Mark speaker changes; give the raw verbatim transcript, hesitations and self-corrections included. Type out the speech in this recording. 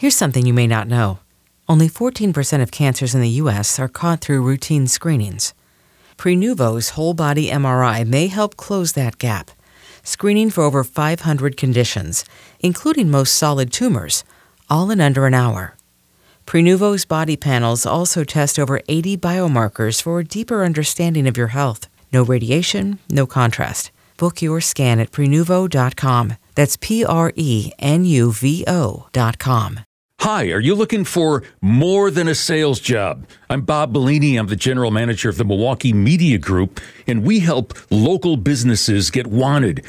Speaker 1: Here's something you may not know. Only fourteen percent of cancers in the U S are caught through routine screenings. Prenuvo's whole-body M R I may help close that gap, screening for over five hundred conditions, including most solid tumors, all in under an hour. Prenuvo's body panels also test over eighty biomarkers for a deeper understanding of your health. No radiation, no contrast. Book your scan at Prenuvo dot com. That's P R E N U V O dot com.
Speaker 2: Hi, are you looking for more than a sales job? I'm Bob Bellini. I'm the general manager of the Milwaukee Media Group, and we help local businesses get wanted,